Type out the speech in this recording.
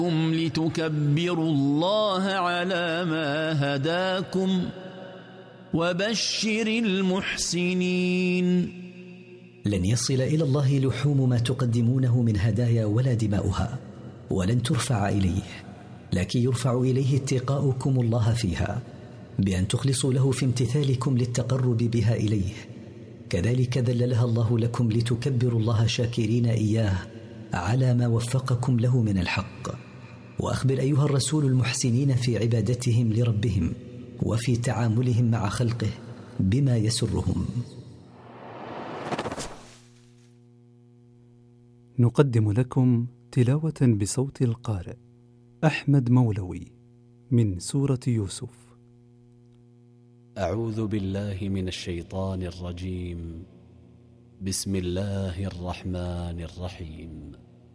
لتكبروا الله على ما هداكم وبشر المحسنين. لن يصل إلى الله لحوم ما تقدمونه من هدايا ولا دماؤها، ولن ترفع إليه، لكن يرفع إليه اتقاؤكم الله فيها بأن تخلصوا له في امتثالكم للتقرب بها إليه. كذلك ذللها الله لكم لتكبروا الله شاكرين إياه على ما وفقكم له من الحق. وأخبر أيها الرسول المحسنين في عبادتهم لربهم وفي تعاملهم مع خلقه بما يسرهم. نقدم لكم تلاوة بصوت القارئ أحمد مولوي من سورة يوسف. أعوذ بالله من الشيطان الرجيم. بسم الله الرحمن الرحيم.